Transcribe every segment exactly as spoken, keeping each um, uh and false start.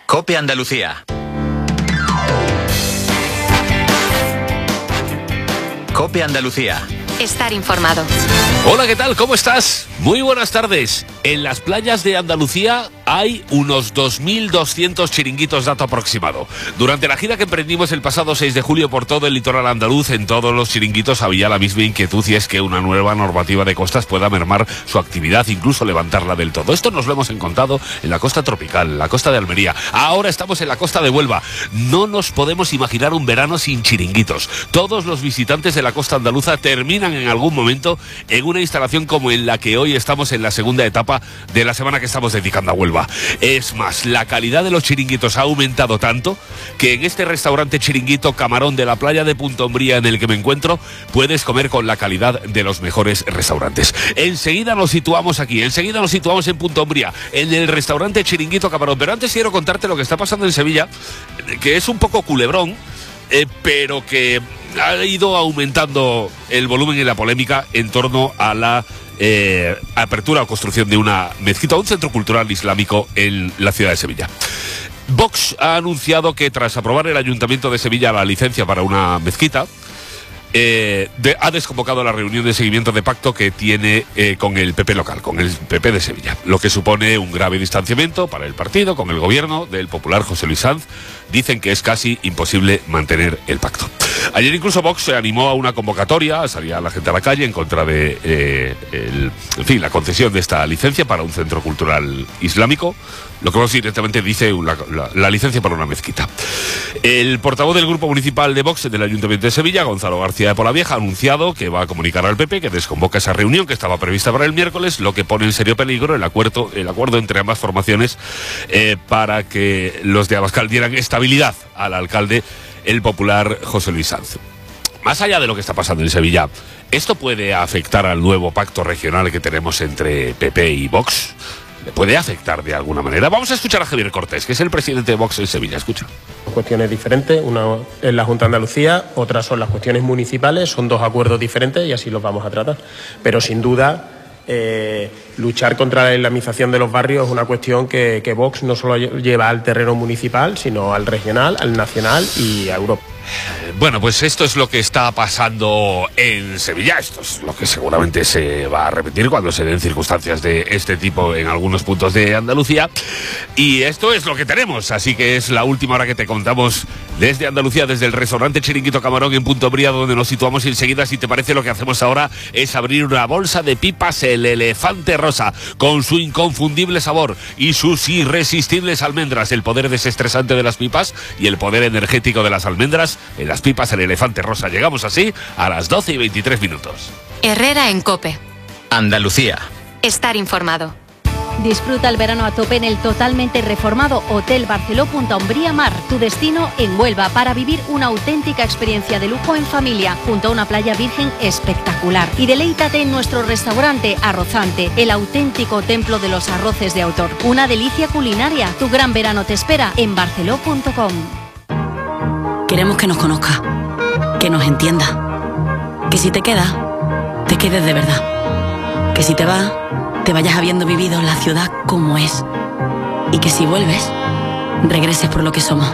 COPE Andalucía. COPE Andalucía. Estar informado. Hola, ¿qué tal? ¿Cómo estás? Muy buenas tardes. En las playas de Andalucía hay unos dos mil doscientos chiringuitos, dato aproximado. Durante la gira que emprendimos el pasado seis de julio por todo el litoral andaluz, en todos los chiringuitos había la misma inquietud, y es que una nueva normativa de costas pueda mermar su actividad, incluso levantarla del todo. Esto nos lo hemos encontrado en la costa tropical, la costa de Almería. Ahora estamos en la costa de Huelva. No nos podemos imaginar un verano sin chiringuitos. Todos los visitantes de la costa andaluza terminan en algún momento en una instalación como en la que hoy estamos en la segunda etapa de la semana que estamos dedicando a Huelva. Es más, la calidad de los chiringuitos ha aumentado tanto que en este restaurante Chiringuito Camarón de la playa de Punta Umbría en el que me encuentro puedes comer con la calidad de los mejores restaurantes. Enseguida nos situamos aquí, enseguida nos situamos en Punta Umbría, en el restaurante Chiringuito Camarón. Pero antes quiero contarte lo que está pasando en Sevilla, que es un poco culebrón, eh, pero que ha ido aumentando el volumen y la polémica en torno a la eh, apertura o construcción de una mezquita, un centro cultural islámico en la ciudad de Sevilla. Vox ha anunciado que tras aprobar el Ayuntamiento de Sevilla la licencia para una mezquita, Eh, de, ha desconvocado la reunión de seguimiento de pacto que tiene eh, con el P P local, con el P P de Sevilla, lo que supone un grave distanciamiento para el partido con el gobierno del popular José Luis Sanz. Dicen que es casi imposible mantener el pacto. Ayer incluso Vox se animó a una convocatoria, salía la gente a la calle en contra de eh, el, en fin, la concesión de esta licencia para un centro cultural islámico, lo que Vox directamente dice la, la, la licencia para una mezquita. El portavoz del grupo municipal de Vox del Ayuntamiento de Sevilla, Gonzalo García de Polavieja, ha anunciado que va a comunicar al P P que desconvoca esa reunión que estaba prevista para el miércoles, lo que pone en serio peligro el acuerdo, el acuerdo entre ambas formaciones eh, para que los de Abascal dieran estabilidad al alcalde, el popular José Luis Sanz. Más allá de lo que está pasando en Sevilla, ¿esto puede afectar al nuevo pacto regional que tenemos entre P P y Vox? ¿Le puede afectar de alguna manera? Vamos a escuchar a Javier Cortés, que es el presidente de Vox en Sevilla. Escucha. Cuestiones diferentes, una es la Junta de Andalucía, otras son las cuestiones municipales, son dos acuerdos diferentes y así los vamos a tratar. Pero sin duda, eh, luchar contra la islamización de los barrios es una cuestión que, que Vox no solo lleva al terreno municipal, sino al regional, al nacional y a Europa. Bueno, pues esto es lo que está pasando en Sevilla. Esto es lo que seguramente se va a repetir cuando se den circunstancias de este tipo en algunos puntos de Andalucía. Y esto es lo que tenemos, así que es la última hora que te contamos desde Andalucía, desde el restaurante Chiringuito Camarón en Punta Umbría, donde nos situamos. Y enseguida, si te parece, lo que hacemos ahora es abrir una bolsa de pipas, el Elefante Rosa, con su inconfundible sabor y sus irresistibles almendras, el poder desestresante de las pipas y el poder energético de las almendras. En las pipas, el Elefante Rosa. Llegamos así a las doce y veintitrés minutos. Herrera en COPE. Andalucía. Estar informado. Disfruta el verano a tope en el totalmente reformado Hotel Barceló Punta Umbría Mar, tu destino en Huelva, para vivir una auténtica experiencia de lujo en familia, junto a una playa virgen espectacular. Y deleítate en nuestro restaurante Arrozante, el auténtico templo de los arroces de autor. Una delicia culinaria. Tu gran verano te espera en barceló punto com. Queremos que nos conozca, que nos entienda, que si te quedas, te quedes de verdad, que si te vas, te vayas habiendo vivido la ciudad como es, y que si vuelves, regreses por lo que somos.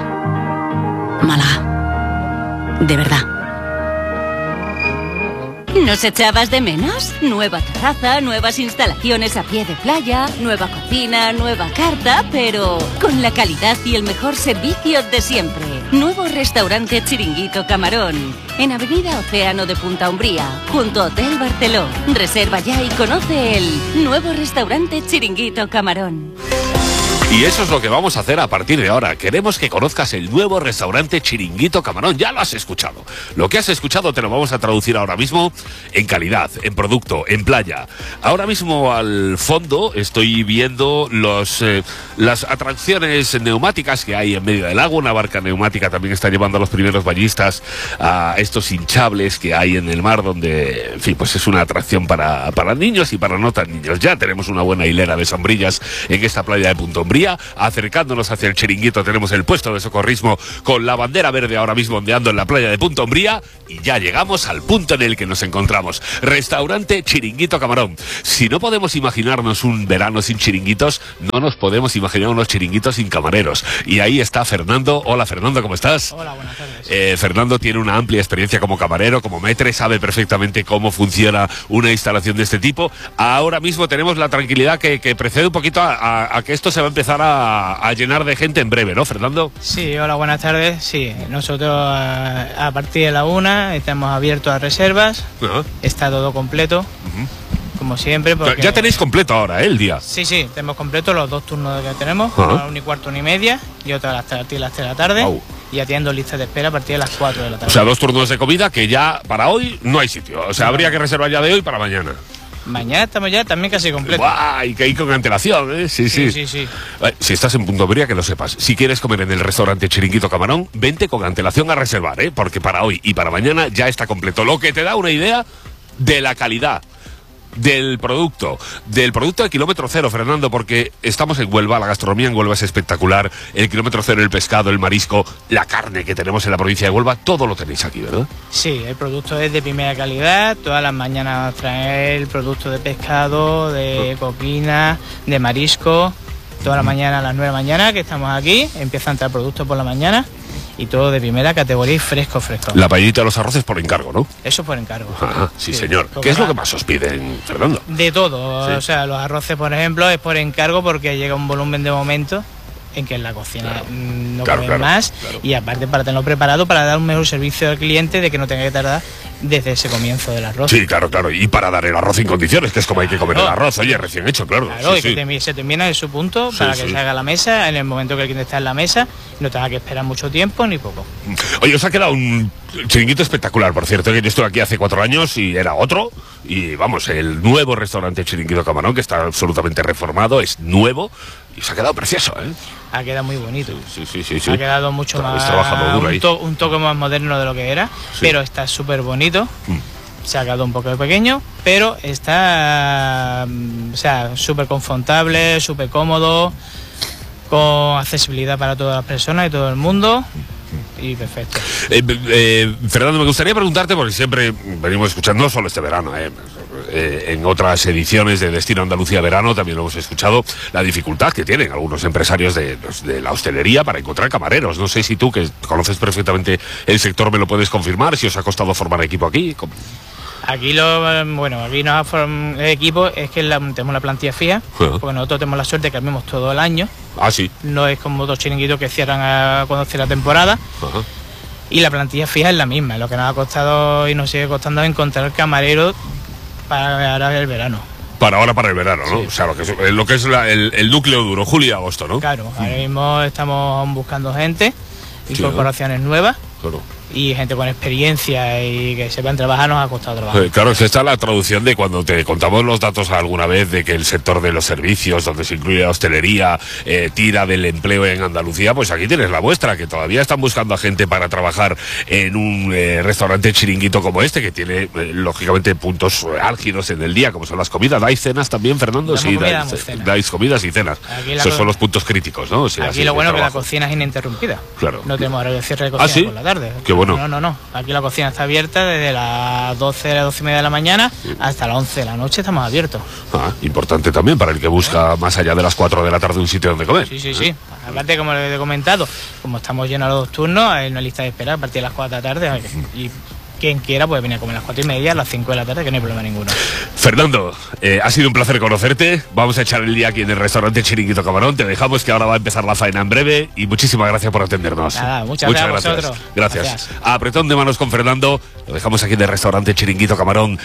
Málaga, de verdad. ¿Nos echabas de menos? Nueva terraza, nuevas instalaciones a pie de playa, nueva cocina, nueva carta, pero con la calidad y el mejor servicio de siempre. Nuevo restaurante Chiringuito Camarón, en Avenida Océano de Punta Umbría, junto a Hotel Barceló. Reserva ya y conoce el nuevo restaurante Chiringuito Camarón. Y eso es lo que vamos a hacer a partir de ahora. Queremos que conozcas el nuevo restaurante Chiringuito Camarón. Ya lo has escuchado. Lo que has escuchado te lo vamos a traducir ahora mismo en calidad, en producto, en playa. Ahora mismo al fondo estoy viendo los, eh, las atracciones neumáticas que hay en medio del agua. Una barca neumática también está llevando a los primeros bañistas a estos hinchables que hay en el mar, donde, en fin, pues es una atracción para, para niños y para no tan niños. Ya tenemos una buena hilera de sombrillas en esta playa de Punta Umbría. Umbría. Acercándonos hacia el chiringuito tenemos el puesto de socorrismo con la bandera verde ahora mismo ondeando en la playa de Punta Umbría y ya llegamos al punto en el que nos encontramos. Restaurante Chiringuito Camarón. Si no podemos imaginarnos un verano sin chiringuitos, no nos podemos imaginar unos chiringuitos sin camareros. Y ahí está Fernando. Hola Fernando, ¿cómo estás? Hola, buenas tardes. Eh, Fernando tiene una amplia experiencia como camarero, como maître, sabe perfectamente cómo funciona una instalación de este tipo. Ahora mismo tenemos la tranquilidad que, que precede un poquito a, a, a que esto se va a empezar a, a llenar de gente en breve, ¿no, Fernando? Sí, hola, buenas tardes. Sí, nosotros a, a partir de la una estamos abiertos a reservas. Uh-huh. Está todo completo, uh-huh. como siempre. Porque... Ya tenéis completo ahora, ¿eh? El día. Sí, sí, tenemos completo los dos turnos que tenemos, uh-huh. una, una y cuarto, una y media, y otra a las tres de la tarde. Wow. Y atiendo listas de espera a partir de las cuatro de la tarde. O sea, dos turnos de comida que ya para hoy no hay sitio. O sea, no. Habría que reservar ya de hoy para mañana. Mañana estamos ya también casi completos. ¡Guay! Que hay con antelación, ¿eh? Sí, sí. sí, sí, sí. Si estás en Punta Umbría, que lo sepas. Si quieres comer en el restaurante Chiringuito Camarón, vente con antelación a reservar, ¿eh? Porque para hoy y para mañana ya está completo. Lo que te da una idea de la calidad del producto, del producto de kilómetro cero, Fernando, porque estamos en Huelva, la gastronomía en Huelva es espectacular, el kilómetro cero, el pescado, el marisco, la carne que tenemos en la provincia de Huelva, todo lo tenéis aquí, ¿verdad? Sí, el producto es de primera calidad, todas las mañanas traen el producto de pescado, de copina, de marisco, toda la mañana a las nueve de la mañana que estamos aquí, empieza a entrar producto por la mañana. Y todo de primera categoría y fresco, fresco. La paellita de los arroces por encargo, ¿no? Eso por encargo. Ajá, sí, sí, señor. ¿Qué es lo que más os piden, Fernando? De todo. Sí. O sea, los arroces, por ejemplo, es por encargo porque llega un volumen de momento en que en la cocina claro. no claro, comen claro, más. Claro. Y aparte para tenerlo preparado, para dar un mejor servicio al cliente de que no tenga que tardar desde ese comienzo del arroz. Sí, claro, claro. Y para dar el arroz en condiciones, que es como hay que comer claro. el arroz, oye, recién hecho, claro. Claro, sí, y sí. que te, se termina en su punto sí, para que sí. se haga la mesa, en el momento que el cliente está en la mesa, no tenga que esperar mucho tiempo ni poco. Oye, os ha quedado un chiringuito espectacular, por cierto, que yo estuve aquí hace cuatro años y era otro. Y vamos, el nuevo restaurante Chiringuito Camarón, que está absolutamente reformado, es nuevo y se ha quedado precioso, ¿eh? Ha quedado muy bonito. Sí, sí, sí. sí. Ha quedado mucho Habéis más... trabajado duro ahí. Un, to, un toque más moderno de lo que era, sí. pero está súper bonito. Mm. Se ha quedado un poco pequeño, pero está, o sea, súper confortable, súper cómodo, con accesibilidad para todas las personas y todo el mundo. Y perfecto. Eh, eh, Fernando, me gustaría preguntarte, porque siempre venimos escuchando, no solo este verano, eh, eh, en otras ediciones de Destino Andalucía Verano también lo hemos escuchado, la dificultad que tienen algunos empresarios de, de la hostelería para encontrar camareros. No sé si tú, que conoces perfectamente el sector, me lo puedes confirmar, si os ha costado formar equipo aquí. ¿Cómo? Aquí lo bueno, aquí nos ha formado el equipo, es que la, tenemos la plantilla fija, uh-huh. porque nosotros tenemos la suerte de que cambiamos todo el año. Ah, sí. No es como otros chiringuitos que cierran a, cuando cierra la temporada. Uh-huh. Y la plantilla fija es la misma. Lo que nos ha costado y nos sigue costando es encontrar camareros para ahora el verano. Para ahora, para el verano, ¿no? Sí. O sea, lo que es, lo que es la, el, el núcleo duro, julio y agosto, ¿no? Claro, ahora uh-huh. mismo estamos buscando gente, incorporaciones sí, ¿no? nuevas. Claro. Y gente con experiencia y que sepan trabajar nos ha costado trabajar. Eh, claro, es esta la traducción de cuando te contamos los datos alguna vez de que el sector de los servicios, donde se incluye la hostelería, eh, tira del empleo en Andalucía, pues aquí tienes la vuestra, que todavía están buscando a gente para trabajar en un eh, restaurante chiringuito como este, que tiene, eh, lógicamente, puntos eh, álgidos en el día, como son las comidas. ¿Dais cenas también, Fernando? Damos sí, comida, dais, cena. dais comidas y cenas. Esos son los puntos críticos, ¿no? O sea, aquí lo bueno es que la cocina es ininterrumpida. Claro. No tenemos horario de cierre de cocina ¿Ah, sí? por la tarde. Qué bueno. No, no, no. Aquí la cocina está abierta desde las doce, las doce y media de la mañana hasta las once de la noche estamos abiertos. Ah, importante también para el que busca ¿Eh? más allá de las cuatro de la tarde un sitio donde comer. Sí, sí, sí. Aparte, como les he comentado, como estamos llenos los dos turnos, hay una lista de espera a partir de las cuatro de la tarde y quien quiera puede venir a comer a las cuatro y media, a las cinco de la tarde, que no hay problema ninguno. Fernando, eh, ha sido un placer conocerte. Vamos a echar el día aquí en el restaurante Chiringuito Camarón. Te dejamos, que ahora va a empezar la faena en breve, y muchísimas gracias por atendernos. Nada, muchas, muchas gracias. Gracias. A vosotros. gracias. gracias. Apretón de manos con Fernando. Lo dejamos aquí en el restaurante Chiringuito Camarón,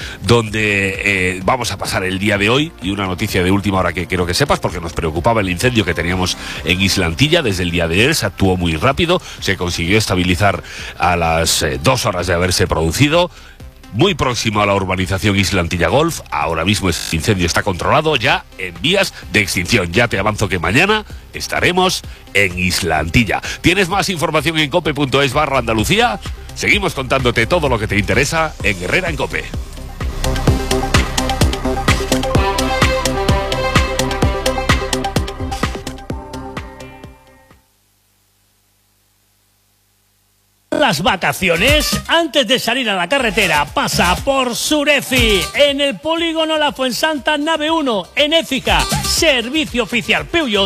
donde eh, vamos a pasar el día de hoy. Y una noticia de última hora que quiero que sepas, porque nos preocupaba el incendio que teníamos en Islantilla desde el día de ayer. Se actuó muy rápido, se consiguió estabilizar a las eh, dos horas de haberse producido. Muy próximo a la urbanización Islantilla Golf. Ahora mismo ese incendio está controlado, ya en vías de extinción. Ya te avanzo que mañana estaremos en Islantilla. ¿Tienes más información en cope punto es barra Andalucía? Seguimos contándote todo lo que te interesa en Herrera en Cope. estas vacaciones, antes de salir a la carretera, pasa por Sureci, en el polígono La Fuensanta, nave uno, en Écija. Servicio oficial Peugeot